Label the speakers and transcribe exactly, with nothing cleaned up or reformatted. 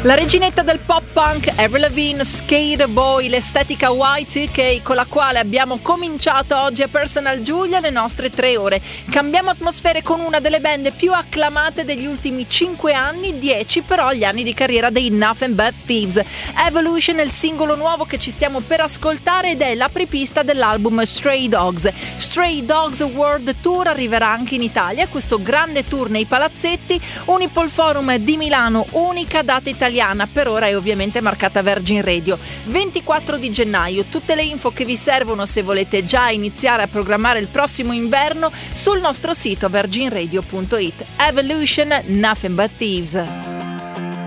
Speaker 1: La reginetta del pop punk, Avril Lavigne, Skate Boy, l'estetica Y due K con la quale abbiamo cominciato oggi a Personal Giulia le nostre tre ore. Cambiamo atmosfere con una delle band più acclamate degli ultimi cinque anni, dieci però gli anni di carriera dei Nothing But Thieves. Evolution è il singolo nuovo che ci stiamo per ascoltare ed è l'apripista dell'album Stray Dogs. Stray Dogs World Tour arriverà anche in Italia, questo grande tour nei palazzetti, Unipol Forum di Milano, unica data italiana. Per ora è ovviamente marcata Virgin Radio. ventiquattro di gennaio, tutte le info che vi servono se volete già iniziare a programmare il prossimo inverno sul nostro sito virgin radio punto it. Evolution, Nothing But Thieves.